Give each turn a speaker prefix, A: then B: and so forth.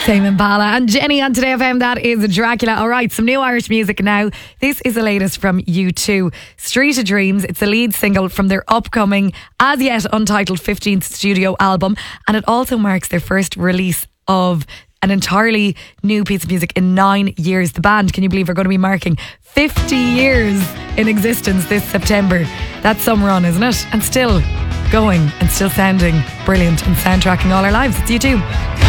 A: Tame Impala and Jenny on Today FM. That is Dracula. All right, some new Irish music now. This is the latest from U2. Street of Dreams. It's the lead single from their upcoming, as yet untitled 15th studio album. And it also marks their first release of an entirely new piece of music in 9 years. The band, can you believe, are going to be marking 50 years in existence this September. That's some run, isn't it? And still going and still sounding brilliant and soundtracking all our lives. It's U2.